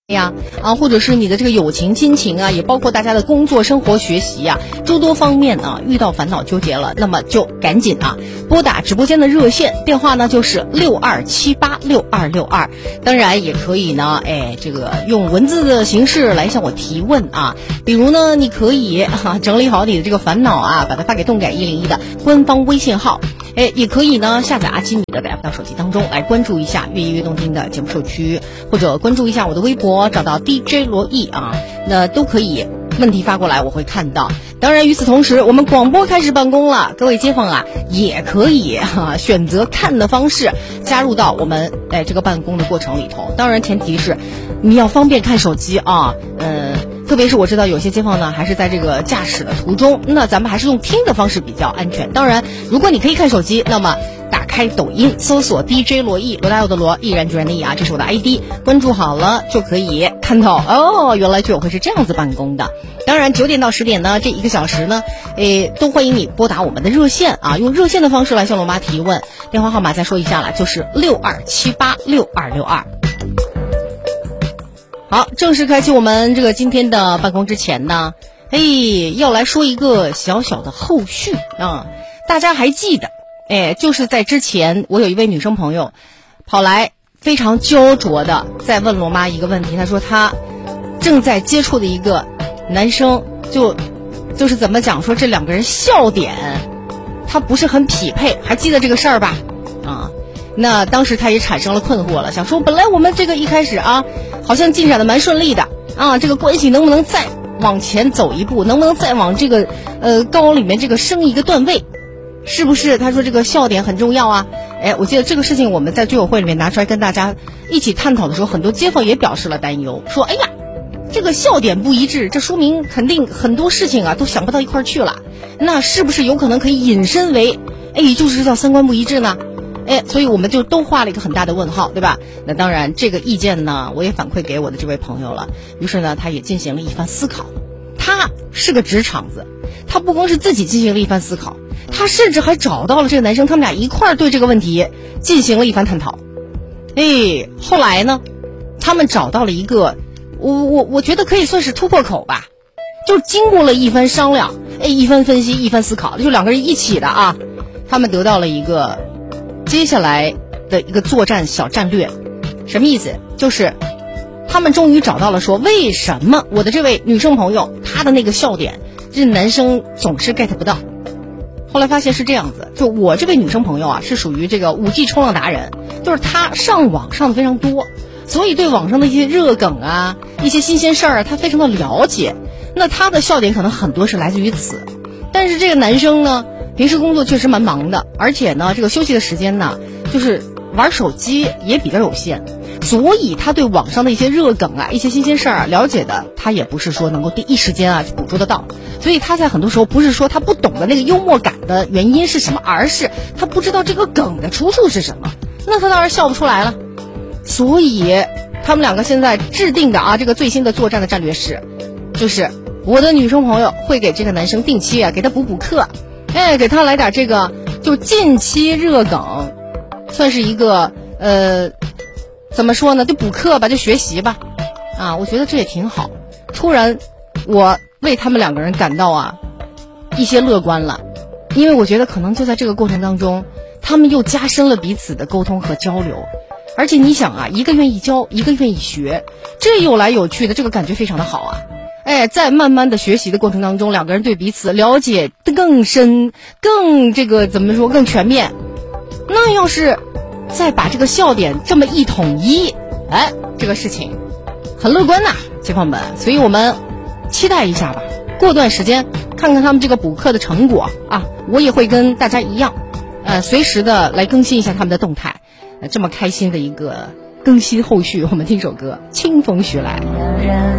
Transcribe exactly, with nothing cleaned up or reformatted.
呀啊，或者是你的这个友情、亲情啊，也包括大家的工作、生活、学习啊，诸多方面啊，遇到烦恼纠结了，那么就赶紧啊拨打直播间的热线电话呢，就是六二七八六二六二。当然也可以呢，哎，这个用文字的形式来向我提问啊。比如呢，你可以啊整理好你的这个烦恼啊，把它发给动感一零一的官方微信号。哎，也可以呢下载阿基米德的 app 到手机当中来关注一下越音乐动听的节目社区，或者关注一下我的微博，找到 D J 罗毅啊，那都可以。问题发过来我会看到。当然与此同时，我们广播开始办公了，各位街坊啊也可以啊选择看的方式加入到我们哎这个办公的过程里头。当然前提是你要方便看手机啊，呃特别是我知道有些街坊呢还是在这个驾驶的途中，那咱们还是用听的方式比较安全。当然如果你可以看手机，那么打开抖音搜索 D J 罗毅，罗大佑的罗，毅然决然的毅啊，这是我的 I D， 关注好了就可以看到哦，原来居委会是这样子办公的。当然九点到十点呢，这一个小时呢诶都欢迎你拨打我们的热线啊，用热线的方式来向罗妈提问，电话号码再说一下了，就是六二七八六二六二。好，正式开启我们这个今天的办公之前呢，嘿，要来说一个小小的后续啊，大家还记得哎，就是在之前我有一位女生朋友跑来非常焦灼的在问罗妈一个问题，她说她正在接触的一个男生就就是怎么讲说这两个人笑点他不是很匹配，还记得这个事儿吧？啊，那当时他也产生了困惑了，想说本来我们这个一开始啊好像进展的蛮顺利的啊，这个关系能不能再往前走一步，能不能再往这个呃高里面这个升一个段位，是不是？他说这个笑点很重要啊。哎，我记得这个事情我们在居委会里面拿出来跟大家一起探讨的时候，很多街坊也表示了担忧，说哎呀这个笑点不一致，这说明肯定很多事情啊都想不到一块儿去了，那是不是有可能可以引申为哎就是叫三观不一致呢？哎，所以我们就都画了一个很大的问号，对吧？那当然这个意见呢我也反馈给我的这位朋友了，于是呢他也进行了一番思考。他是个直肠子，他不光是自己进行了一番思考，他甚至还找到了这个男生，他们俩一块儿对这个问题进行了一番探讨。哎，后来呢他们找到了一个我我我觉得可以算是突破口吧，就经过了一番商量，哎，一番分析，一番思考，就两个人一起的啊，他们得到了一个接下来的一个作战小战略。什么意思？就是他们终于找到了说为什么我的这位女生朋友她的那个笑点这男生总是 get 不到。后来发现是这样子，就我这位女生朋友啊是属于这个 五 G 冲浪达人，就是她上网上的非常多，所以对网上的一些热梗啊一些新鲜事儿啊她非常的了解，那她的笑点可能很多是来自于此。但是这个男生呢平时工作确实蛮忙的，而且呢这个休息的时间呢就是玩手机也比较有限，所以他对网上的一些热梗啊一些新鲜事儿啊了解的他也不是说能够第一时间啊捕捉得到，所以他在很多时候不是说他不懂的那个幽默感的原因是什么，而是他不知道这个梗的出处是什么，那他当然笑不出来了。所以他们两个现在制定的啊这个最新的作战的战略是，就是我的女生朋友会给这个男生定期啊给他补补课，哎，给他来点这个就近期热梗，算是一个呃怎么说呢，就补课吧，就学习吧啊，我觉得这也挺好。突然我为他们两个人感到啊一些乐观了，因为我觉得可能就在这个过程当中他们又加深了彼此的沟通和交流。而且你想啊，一个愿意教一个愿意学，这有来有去的，这个感觉非常的好啊。哎，在慢慢的学习的过程当中，两个人对彼此了解更深，更这个怎么说更全面。那要是再把这个笑点这么一统一，哎，这个事情很乐观呐，街坊们。所以我们期待一下吧，过段时间看看他们这个补课的成果啊，我也会跟大家一样呃随时的来更新一下他们的动态。呃这么开心的一个更新后续，我们听首歌《清风徐来》。